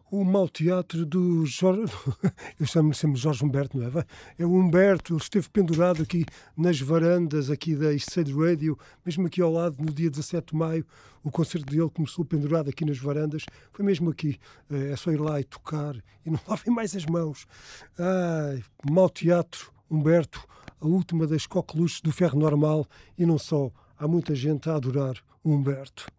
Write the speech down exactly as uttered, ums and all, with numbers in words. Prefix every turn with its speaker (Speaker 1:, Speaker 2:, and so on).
Speaker 1: O mau teatro do Jorge, eu chamo-lhe sempre Jorge Humberto, não é? Vai, é o Humberto, ele esteve pendurado aqui nas varandas aqui da East Side Radio, mesmo aqui ao lado, no dia dezassete de maio, o concerto dele começou pendurado aqui nas varandas, foi mesmo aqui, é só ir lá e tocar, e não lavem mais as mãos. Ai, mau teatro, Humberto, a última das coqueluches do ferro normal, e não só, há muita gente a adorar o Humberto.